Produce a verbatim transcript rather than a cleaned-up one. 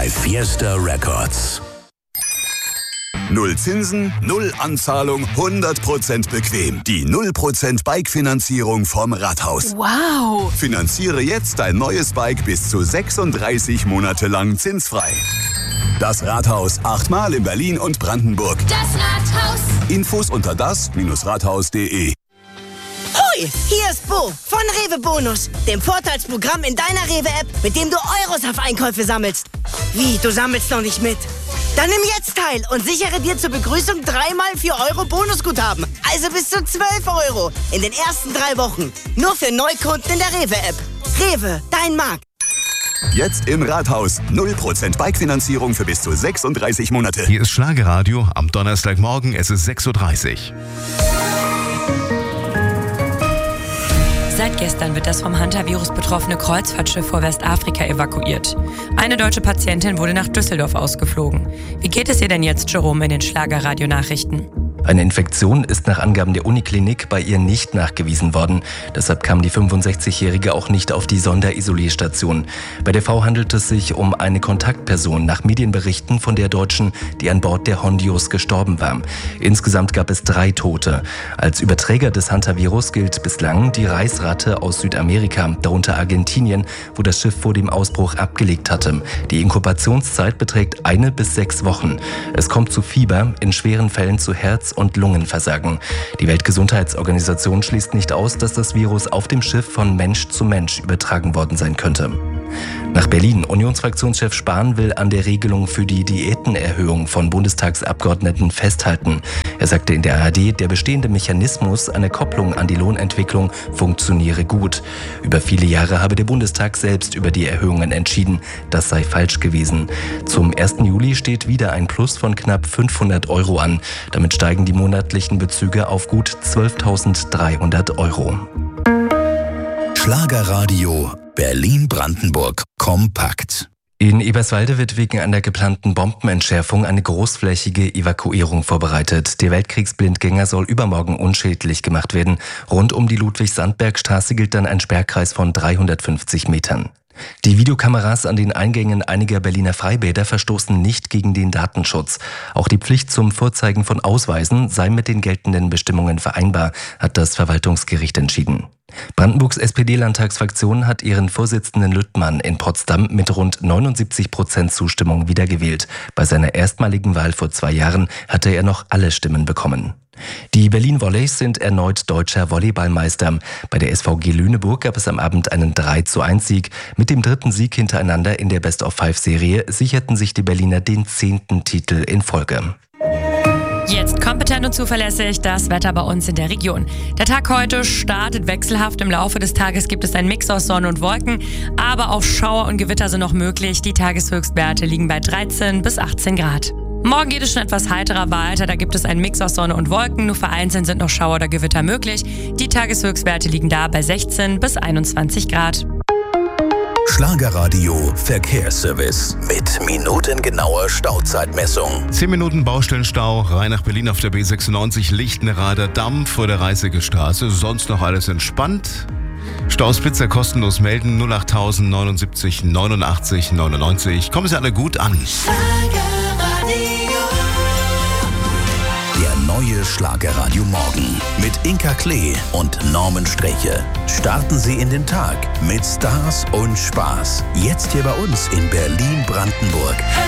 bei Fiesta Records. Null Zinsen, null Anzahlung, hundert Prozent bequem. Die null Prozent Bike-Finanzierung vom Rathaus. Wow! Finanziere jetzt dein neues Bike bis zu sechsunddreißig Monate lang zinsfrei. Das Rathaus, achtmal in Berlin und Brandenburg. Das Rathaus. Infos unter das Rathaus punkt de. Hoi, hier ist Bo von Rewe Bonus, dem Vorteilsprogramm in deiner Rewe-App, mit dem du Euros auf Einkäufe sammelst. Wie, du sammelst noch nicht mit? Dann nimm jetzt teil und sichere dir zur Begrüßung dreimal vier Euro Bonusguthaben. Also bis zu zwölf Euro in den ersten drei Wochen. Nur für Neukunden in der Rewe-App. Rewe, dein Markt. Jetzt im Rathaus. null Prozent Bike-Finanzierung für bis zu sechsunddreißig Monate. Hier ist Schlagerradio am Donnerstagmorgen, es ist sechs Uhr dreißig. Seit gestern wird das vom Hantavirus betroffene Kreuzfahrtschiff vor Westafrika evakuiert. Eine deutsche Patientin wurde nach Düsseldorf ausgeflogen. Wie geht es ihr denn jetzt, Jerome, in den Schlagerradio-Nachrichten? Eine Infektion ist nach Angaben der Uniklinik bei ihr nicht nachgewiesen worden. Deshalb kam die fünfundsechzigjährige auch nicht auf die Sonderisolierstation. Bei der Frau handelt es sich um eine Kontaktperson nach Medienberichten von der Deutschen, die an Bord der Hondios gestorben war. Insgesamt gab es drei Tote. Als Überträger des Hantavirus gilt bislang die Reisratte aus Südamerika, darunter Argentinien, wo das Schiff vor dem Ausbruch abgelegt hatte. Die Inkubationszeit beträgt eine bis sechs Wochen. Es kommt zu Fieber, in schweren Fällen zu Herz- und Lungenversagen. Die Weltgesundheitsorganisation schließt nicht aus, dass das Virus auf dem Schiff von Mensch zu Mensch übertragen worden sein könnte. Nach Berlin. Unionsfraktionschef Spahn will an der Regelung für die Diätenerhöhung von Bundestagsabgeordneten festhalten. Er sagte in der A R D, der bestehende Mechanismus einer Kopplung an die Lohnentwicklung funktioniere gut. Über viele Jahre habe der Bundestag selbst über die Erhöhungen entschieden. Das sei falsch gewesen. Zum ersten Juli steht wieder ein Plus von knapp fünfhundert Euro an. Damit steigen die monatlichen Bezüge auf gut zwölftausenddreihundert Euro. Schlagerradio Berlin-Brandenburg kompakt. In Eberswalde wird wegen einer geplanten Bombenentschärfung eine großflächige Evakuierung vorbereitet. Der Weltkriegsblindgänger soll übermorgen unschädlich gemacht werden. Rund um die Ludwig-Sandberg-Straße gilt dann ein Sperrkreis von dreihundertfünfzig Metern. Die Videokameras an den Eingängen einiger Berliner Freibäder verstoßen nicht gegen den Datenschutz. Auch die Pflicht zum Vorzeigen von Ausweisen sei mit den geltenden Bestimmungen vereinbar, hat das Verwaltungsgericht entschieden. Brandenburgs S P D-Landtagsfraktion hat ihren Vorsitzenden Lüttmann in Potsdam mit rund neunundsiebzig Prozent Zustimmung wiedergewählt. Bei seiner erstmaligen Wahl vor zwei Jahren hatte er noch alle Stimmen bekommen. Die Berlin Volleys sind erneut deutscher Volleyballmeister. Bei der S V G Lüneburg gab es am Abend einen drei zu eins Sieg. Mit dem dritten Sieg hintereinander in der Best-of-Five-Serie sicherten sich die Berliner den zehnten Titel in Folge. Jetzt kompetent und zuverlässig das Wetter bei uns in der Region. Der Tag heute startet wechselhaft. Im Laufe des Tages gibt es einen Mix aus Sonne und Wolken, aber auch Schauer und Gewitter sind noch möglich. Die Tageshöchstwerte liegen bei dreizehn bis achtzehn Grad. Morgen geht es schon etwas heiterer weiter. Da gibt es einen Mix aus Sonne und Wolken. Nur vereinzelt sind noch Schauer oder Gewitter möglich. Die Tageshöchstwerte liegen da bei sechzehn bis einundzwanzig Grad. Schlagerradio Verkehrsservice mit minutengenauer Stauzeitmessung. zehn Minuten Baustellenstau, rein nach Berlin auf der B sechsundneunzig, Lichtenrader Damm vor der Reißiger Straße. Sonst noch alles entspannt. Stauspitzer kostenlos melden null acht null neun neun neunundachtzig neunundneunzig. Kommen Sie alle gut an. Der neue Schlagerradio Morgen mit Inka Klee und Norman Streche. Starten Sie in den Tag mit Stars und Spaß. Jetzt hier bei uns in Berlin-Brandenburg.